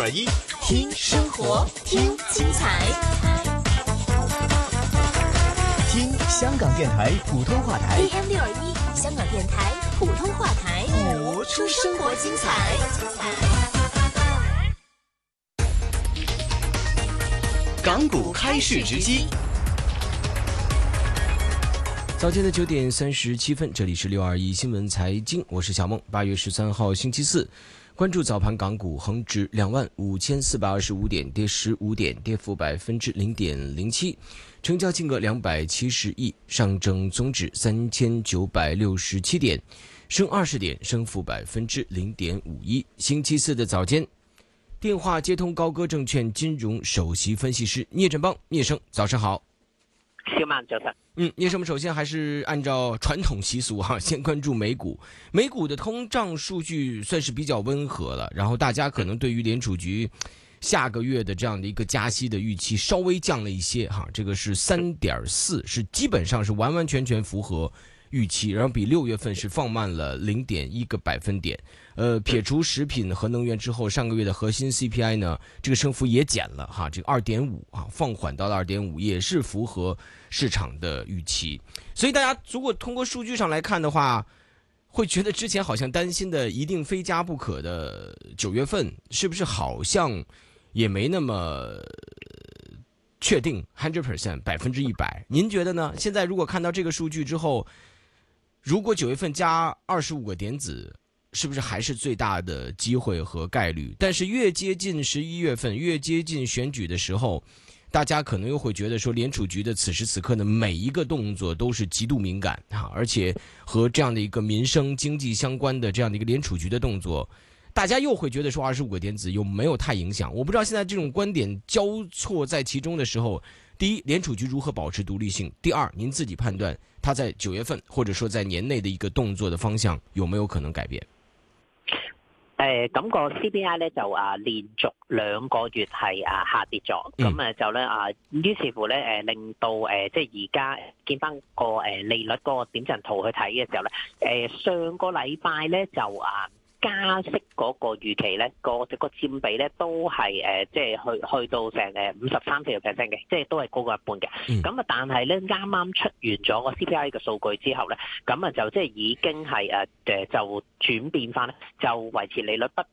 621， 听生活，听精彩， 听香港电台普通话台 AM621，香港电台普通话台， 活出生活精彩。 港股开市直击。 早间的9点37分，这里是621新闻财经，我是小梦。8月13号星期四，关注早盘港股，恒指25425点，跌15点，跌幅0.07%，成交金额270亿，上证综指3967点，升20点，升幅0.51%。星期四的早间，电话接通高歌证券金融首席分析师聂振邦，聂生，早上好。 小曼早晨。 聂生，首先还是按照传统习俗先关注美股。美股的通胀数据算是比较温和了，然后大家可能对于联储局下个月的这样的一个加息的预期稍微降了一些这个是3.4%，是基本上是完完全全符合预期，然后比6月份是放慢了0.1个百分点。撇除食品和能源之后，上个月的核心 CPI 呢，这个升幅也减了这个2.5放缓到了2.5，也是符合市场的预期。所以大家如果通过数据上来看的话，会觉得之前好像担心的一定非加不可的9月份，是不是好像也没那么确定 100% 100%？您觉得呢？现在如果看到这个数据之后，如果9月份加25个点子，是不是还是最大的机会和概率？但是越接近11月份，越接近选举的时候，大家可能又会觉得说，联储局的此时此刻的每一个动作都是极度敏感而且和这样的一个民生经济相关的这样的一个联储局的动作，大家又会觉得说25个点子又没有太影响。我不知道现在这种观点交错在其中的时候，第一，联储局如何保持独立性；第二，您自己判断他在9月份或者说在年内的一个动作的方向有没有可能改變？ 咁個 CPI 咧就連續2個月係下跌咗，咁就咧於是乎咧令到即係而家見翻個利率嗰個點陣圖去睇嘅時候咧，上個禮拜咧就加息嗰個預期咧，個佔比咧都係即係去到成53-4%嘅，即係都係高過一半嘅。咁但係咧啱啱出完咗個 CPI 嘅數據之後咧，咁就即係已經係就轉變翻咧，就維持利率不變。